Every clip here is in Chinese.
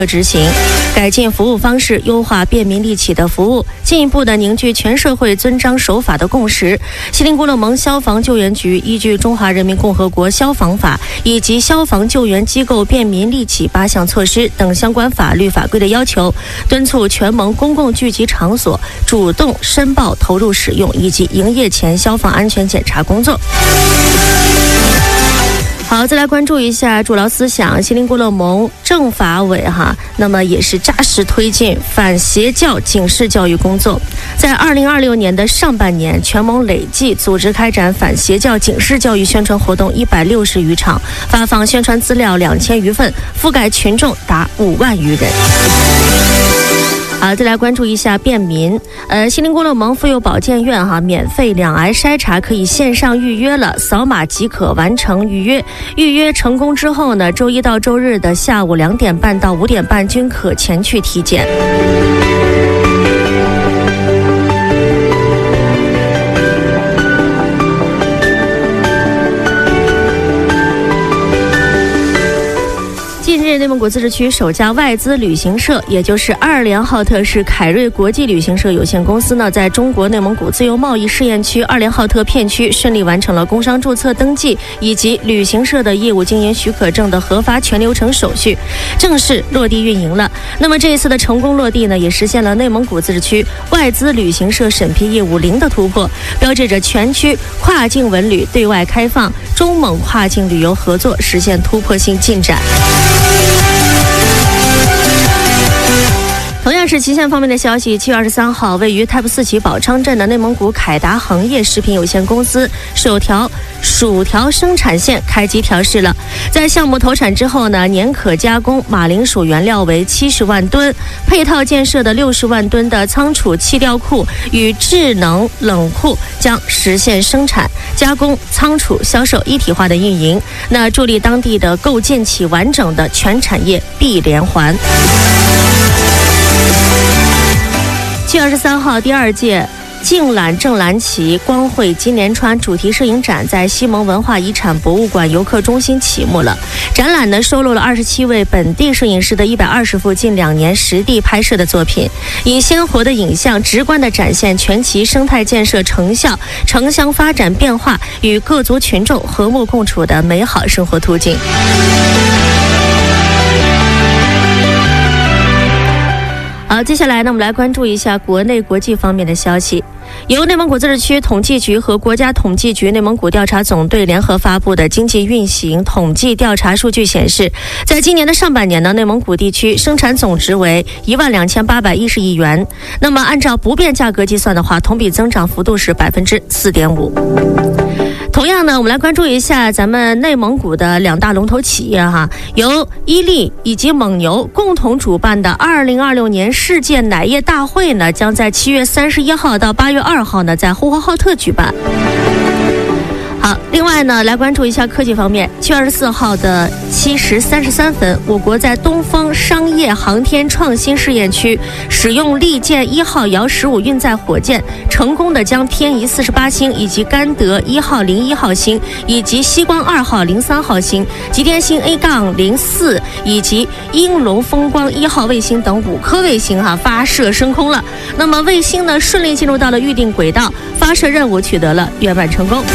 执行，改进服务方式，优化便民利企的服务，进一步的凝聚全社会遵章守法的共识。锡林郭勒盟消防救援局依据《中华人民共和国消防法》以及消防救援机构便民利企8项措施等相关法律法规的要求，敦促全盟公共聚集场所主动申报投入使用以及营业前消防安全检查工作。好，再来关注一下筑牢思想，锡林郭勒盟政法委那么也是扎实推进反邪教警示教育工作。在2026年的上半年，全盟累计组织开展反邪教警示教育宣传活动160余场，发放宣传资料2000余份，覆盖群众达5万余人。好，再来关注一下便民。锡林郭勒盟妇幼保健院免费两癌筛查可以线上预约了，扫码即可完成预约。预约成功之后呢，周一到周日的下午2点半到5点半均可前去体检。内蒙古自治区首家外资旅行社，也就是阿尔连浩特市凯瑞国际旅行社有限公司呢，在中国内蒙古自由贸易试验区阿尔连浩特片区顺利完成了工商注册登记以及旅行社的业务经营许可证的核发全流程手续，正式落地运营了。那么这一次的成功落地呢，也实现了内蒙古自治区外资旅行社审批业务0的突破，标志着全区跨境文旅对外开放，中蒙跨境旅游合作实现突破性进展。同样是旗县方面的消息，7月23号，位于太仆寺旗宝昌镇的内蒙古凯达恒业食品有限公司首条薯条生产线开机调试了。在项目投产之后呢，年可加工马铃薯原料为70万吨，配套建设的60万吨的仓储气调库与智能冷库将实现生产、加工、仓储、销售一体化的运营，那助力当地的构建起完整的全产业闭连环。7月23号，第2届净揽正蓝旗光绘金连川主题摄影展在西蒙文化遗产博物馆游客中心启幕了。展览呢收录了27位本地摄影师的120幅近2年实地拍摄的作品，以鲜活的影像直观地展现全旗生态建设成效、城乡发展变化与各族群众和睦共处的美好生活途径。好，接下来呢，我们来关注一下国内国际方面的消息。由内蒙古自治区统计局和国家统计局内蒙古调查总队联合发布的经济运行统计调查数据显示，在今年的上半年呢，内蒙古地区生产总值为12810亿元。那么按照不变价格计算的话，同比增长幅度是4.5%。同样呢，我们来关注一下咱们内蒙古的2大龙头企业由伊利以及蒙牛共同主办的2026年世界奶业大会呢，将在7月31号到8月2号呢，在呼和浩特举办。好，另外呢，来关注一下科技方面。7月24号的7时33分，我国在东风商业航天创新试验区使用利剑1号遥15运载火箭，成功的将天仪48星以及甘德1号01号星以及西光2号03号星、吉天星 A-04 以及鹰龙风光1号卫星等5颗卫星发射升空了。那么卫星呢顺利进入到了预定轨道，发射任务取得了圆满成功。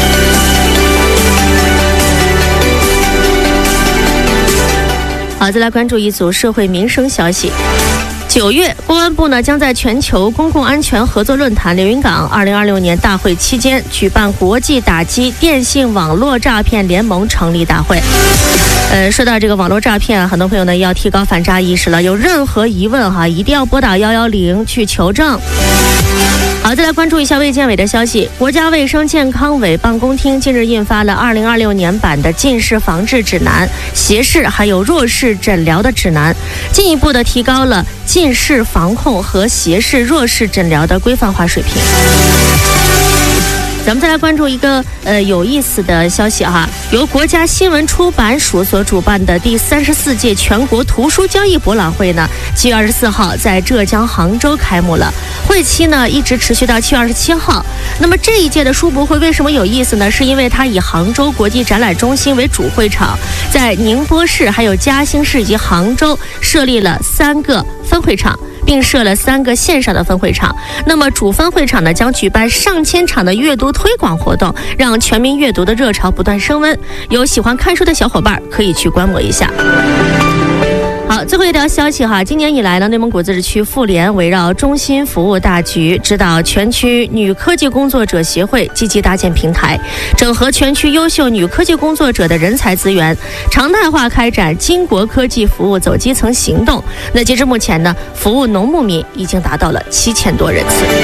好，再来关注一组社会民生消息。9月，公安部呢将在全球公共安全合作论坛连云港2026年大会期间举办国际打击电信网络诈骗联盟成立大会。说到这个网络诈骗，很多朋友呢要提高反诈意识了，有任何疑问一定要拨打110去求证。好，再来关注一下卫健委的消息。国家卫生健康委办公厅近日印发了2026年版的近视防治指南、斜视还有弱视诊疗的指南，进一步的提高了近视防控和斜视弱视诊疗的规范化水平。 咱们再来关注一个有意思的消息哈，由国家新闻出版署所主办的第34届全国图书交易博览会呢，7月24号在浙江杭州开幕了，会期呢一直持续到7月27号。那么这一届的书博会为什么有意思呢？是因为它以杭州国际展览中心为主会场，在宁波市、还有嘉兴市以及杭州设立了3个分会场，并设了3个线上的分会场。那么主分会场呢，将举办上千场的阅读推广活动，让全民阅读的热潮不断升温。有喜欢看书的小伙伴可以去观摩一下。好，最后一条消息哈，今年以来呢，内蒙古自治区妇联围绕中心服务大局，指导全区女科技工作者协会积极搭建平台，整合全区优秀女科技工作者的人才资源，常态化开展巾帼科技服务走基层行动。那截至目前呢，服务农牧民已经达到了7000多人次。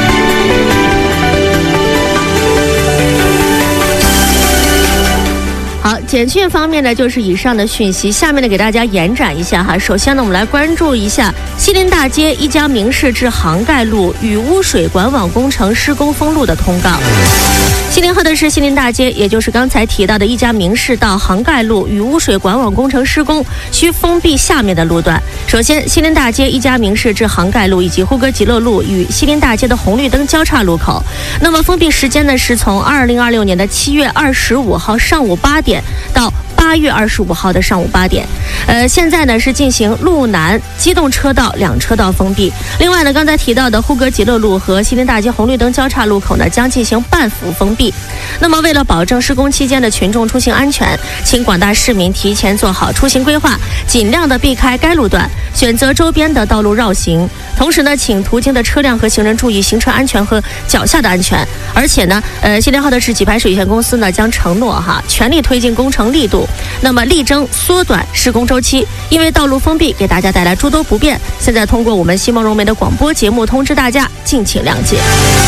好，简讯方面呢，就是以上的讯息。下面呢，给大家延展一下哈。首先呢，我们来关注一下西林大街一家名仕至杭盖路与污水管网工程施工封路的通告。西林河的是西林大街，也就是刚才提到的一家名仕到杭盖路与污水管网工程施工，需封闭下面的路段。首先，西林大街一家名仕至杭盖路以及呼格吉勒路与西林大街的红绿灯交叉路口。那么封闭时间呢，是从2026年的7月25号上午8点到8月25号的上午8点。现在呢是进行路南机动车道2车道封闭。另外呢，刚才提到的呼格吉勒路和西林大街红绿灯交叉路口呢，将进行半幅封闭。那么为了保证施工期间的群众出行安全，请广大市民提前做好出行规划，尽量的避开该路段，选择周边的道路绕行。同时呢，请途经的车辆和行人注意行车安全和脚下的安全。而且呢，西林浩德市给排水有限公司呢将承诺全力推进工程力度，那么力争缩短施工周期。因为道路封闭给大家带来诸多不便，现在通过我们西蒙融媒的广播节目通知大家，敬请谅解。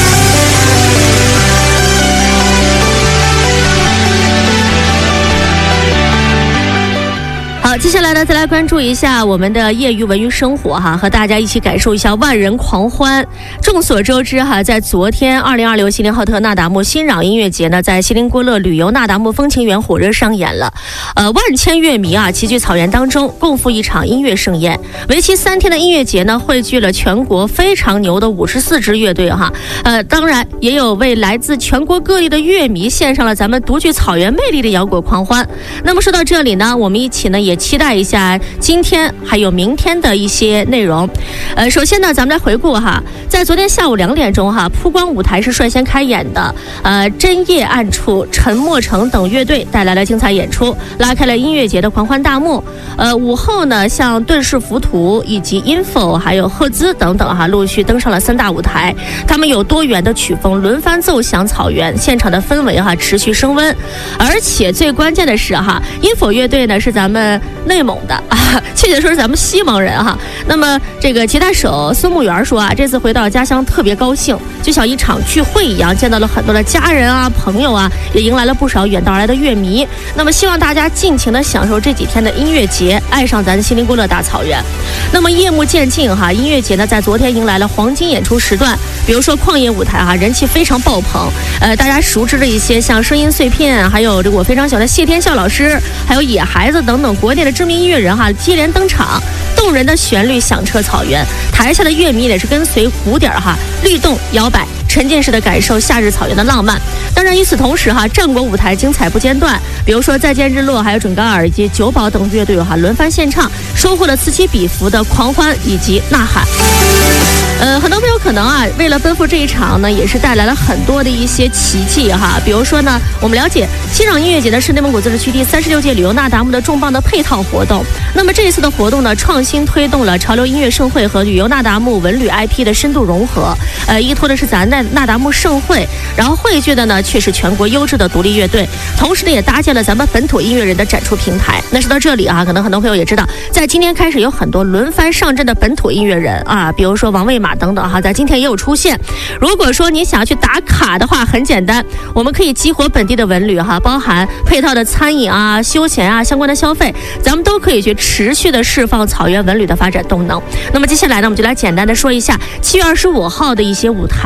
好，接下来呢，再来关注一下我们的业余文娱生活和大家一起感受一下万人狂欢。众所周知在昨天2026锡林浩特纳达慕新壤音乐节呢，在锡林郭勒旅游纳达慕风情园火热上演了。万千乐迷齐聚草原当中，共赴一场音乐盛宴。为期3天的音乐节呢，汇聚了全国非常牛的54支乐队当然也有为来自全国各地的乐迷献上了咱们独具草原魅力的摇滚狂欢。那么说到这里呢，我们一起呢也期待一下今天还有明天的一些内容。首先呢，咱们来回顾在昨天下午2点钟铺光舞台是率先开演的。真夜暗处、沉默城等乐队带来了精彩演出，拉开了音乐节的狂欢大幕。午后呢，像顿世浮屠以及 info 还有赫兹等等陆续登上了3大舞台。他们有多元的曲风轮番奏响草原，现场的氛围持续升温。而且最关键的是info 乐队呢是咱们内蒙的确切说是咱们西蒙人那么这个吉他手孙木元说这次回到家乡特别高兴，就像一场聚会一样，见到了很多的家人朋友也迎来了不少远道而来的乐迷。那么希望大家尽情的享受这几天的音乐节，爱上咱的锡林郭勒大草原。那么夜幕渐近音乐节呢在昨天迎来了黄金演出时段，比如说旷野舞台人气非常爆棚。大家熟知的一些像声音碎片，还有这个我非常喜欢的谢天笑老师，还有野孩子等等国内的知名音乐人接连登场，动人的旋律响彻草原，台下的乐迷也是跟随鼓点律动摇摆，沉浸式的感受夏日草原的浪漫。当然与此同时战国舞台精彩不间断，比如说再见日落，还有准噶尔以及九宝等乐队轮番献唱，收获了此起彼伏的狂欢以及呐喊。很多朋友可能为了奔赴这一场呢，也是带来了很多的一些奇迹比如说呢，我们了解新壤音乐节呢是内蒙古自治区第36届旅游纳达慕的重磅的配套活动。那么这一次的活动呢，创新推动了潮流音乐盛会和旅游纳达慕文旅 IP 的深度融合。依托的是咱的纳达慕盛会，然后汇聚的呢却是全国优质的独立乐队，同时呢也搭建了咱们本土音乐人的展出平台。那说到这里可能很多朋友也知道，在今天开始有很多轮番上阵的本土音乐人比如说王卫马等等在今天也有出现。如果说你想要去打卡的话，很简单，我们可以激活本地的文旅包含配套的餐饮休闲相关的消费，咱们都可以去持续的释放草原文旅的发展动能。那么接下来呢，我们就来简单的说一下7月25号的一些舞台。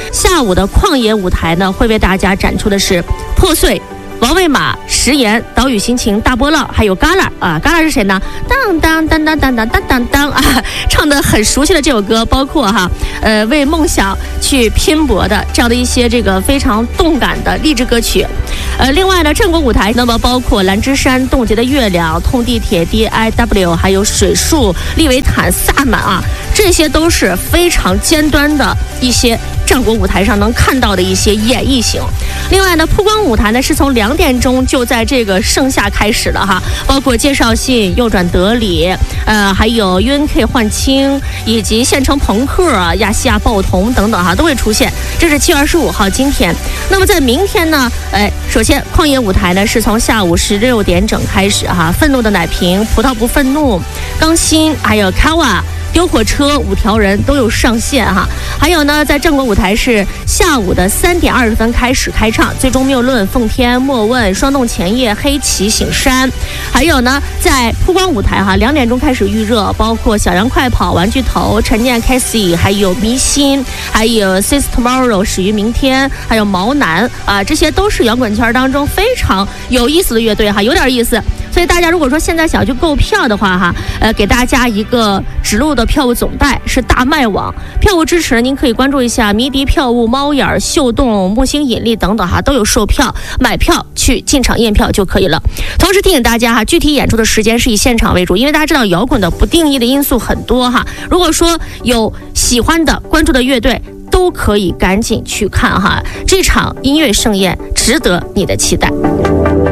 下午的旷野舞台呢，会为大家展出的是破碎、王卫马、食言、岛屿心情、大波浪，还有旮旯啊。旮旯是谁呢？当当当当当当当当当啊，唱得很熟悉的这首歌，包括为梦想去拼搏的这样的一些这个非常动感的励志歌曲。另外呢，正国舞台那么包括兰芝山、冻结的月亮、痛地铁 DIW， 还有水树、利维坦、萨满啊，这些都是非常尖端的一些战国舞台上能看到的一些演绎型。另外呢，曝光舞台呢是从2点钟就在这个盛夏开始了哈，包括介绍信、右转德里，还有 UNK 焕青以及县城朋克、亚细亚报童等等哈都会出现。这是7月25号今天。那么在明天呢，首先旷野舞台呢是从下午16点整开始哈，愤怒的奶瓶、葡萄不愤怒、钢心还有卡瓦、丢火车、5条人都有上线哈。还有呢，在正国舞台是下午的3点20分开始开唱，最终谬论、奉天、莫问、霜冻前夜、黑旗、醒山。还有呢，在曝光舞台2点钟开始预热，包括小羊快跑、玩具头、陈念 Casey， 还有迷心，还有 Since Tomorrow 始于明天，还有毛南啊，这些都是摇滚圈当中非常有意思的乐队哈，有点意思。所以大家如果说现在想去购票的话哈，给大家一个指路的票务总代是大麦网票务支持，您可以关注一下迷笛票务、猫眼、秀动、木星引力等等哈，都有售票，买票去进场验票就可以了。同时提醒大家哈，具体演出的时间是以现场为主，因为大家知道摇滚的不定义的因素很多哈。如果说有喜欢的、关注的乐队，都可以赶紧去看哈，这场音乐盛宴值得你的期待。